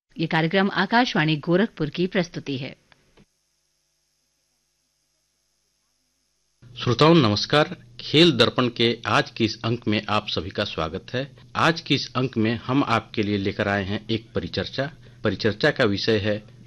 ये कार्यक्रम आकाशवाणी गोरखपुर की प्रस्तुति है। श्रोताओं नमस्कार। खेल दर्पण के आज के इस अंक में आप सभी का स्वागत है। आज के इस अंक में हम आपके लिए लेकर आए हैं एक परिचर्चा का विषय है